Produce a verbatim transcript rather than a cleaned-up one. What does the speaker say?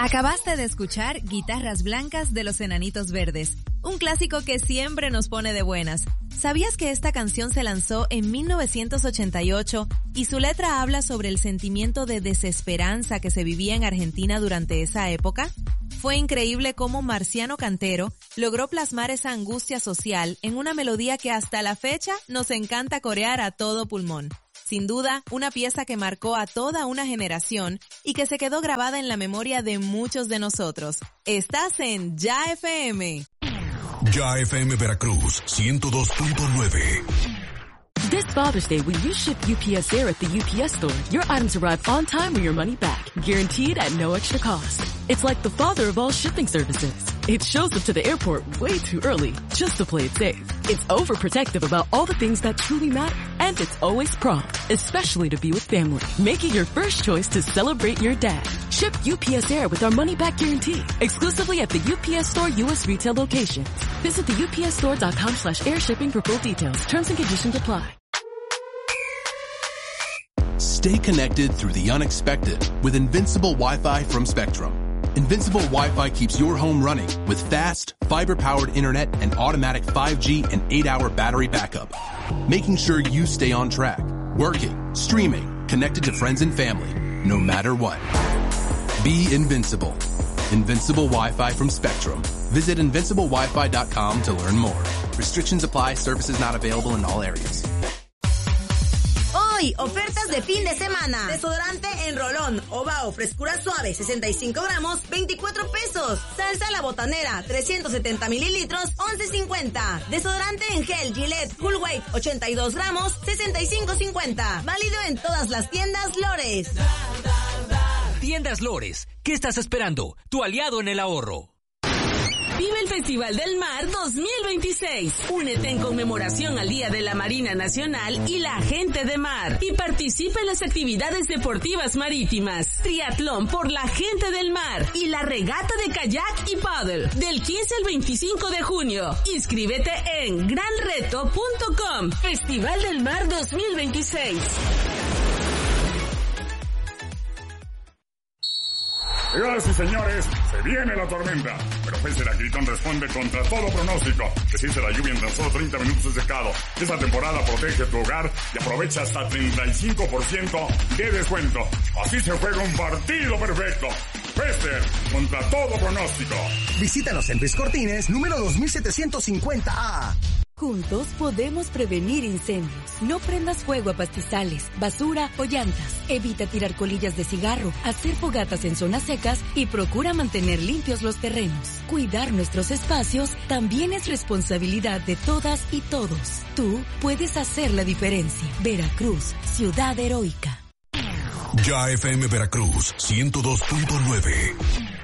Acabaste de escuchar Guitarras Blancas de los Enanitos Verdes, un clásico que siempre nos pone de buenas. ¿Sabías que esta canción se lanzó en mil novecientos ochenta y ocho y su letra habla sobre el sentimiento de desesperanza que se vivía en Argentina durante esa época? Fue increíble cómo Marciano Cantero logró plasmar esa angustia social en una melodía que hasta la fecha nos encanta corear a todo pulmón. Sin duda, una pieza que marcó a toda una generación y que se quedó grabada en la memoria de muchos de nosotros. Estás en Ya F M. Ya F M Veracruz, ciento dos punto nueve. This Father's Day, when you ship U P S Air at the U P S store, your items arrive on time or your money back, guaranteed at no extra cost. It's like the father of all shipping services. It shows up to the airport way too early, just to play it safe. It's overprotective about all the things that truly matter. And it's always prompt, especially to be with family. Make it your first choice to celebrate your dad. Ship U P S Air with our money-back guarantee, exclusively at the U P S Store U S retail locations. Visit the U P S store dot com slash air shipping for full details. Terms and conditions apply. Stay connected through the unexpected with Invincible Wi-Fi from Spectrum. Invincible Wi-Fi keeps your home running with fast, fiber-powered internet and automatic five G and eight hour battery backup, making sure you stay on track, working, streaming, connected to friends and family, no matter what. Be invincible. Invincible Wi-Fi from Spectrum. Visit invincible wi fi dot com to learn more. Restrictions apply. Services not available in all areas. Ofertas de fin de semana. Desodorante en rolón o Bao frescura suave sesenta y cinco gramos, veinticuatro pesos. Salsa La Botanera trescientos setenta mililitros, once cincuenta. Desodorante en gel Gillette Cool Weight ochenta y dos gramos, sesenta y cinco cincuenta. Válido en todas las tiendas Lores. Tiendas Lores. ¿Qué estás esperando? Tu aliado en el ahorro. Vive el Festival del Mar dos mil veintiséis. Únete en conmemoración al Día de la Marina Nacional y la Gente de Mar. Y participa en las actividades deportivas marítimas. Triatlón por la Gente del Mar. Y la regata de kayak y paddle. Del quince al veinticinco de junio. Inscríbete en gran reto punto com. Festival del Mar dos mil veintiséis. Señoras y señores, se viene la tormenta, pero Pese Quitón responde contra todo pronóstico. Resiste la lluvia en tan solo treinta minutos de secado. Esta temporada protege tu hogar y aprovecha hasta treinta y cinco por ciento de descuento. Así se juega un partido perfecto. Pester, contra todo pronóstico. Visítanos en Luis Cortines, número dos mil setecientos cincuenta A. Juntos podemos prevenir incendios. No prendas fuego a pastizales, basura o llantas. Evita tirar colillas de cigarro, hacer fogatas en zonas secas y procura mantener limpios los terrenos. Cuidar nuestros espacios también es responsabilidad de todas y todos. Tú puedes hacer la diferencia. Veracruz, ciudad heroica. Ya F M Veracruz, ciento dos punto nueve.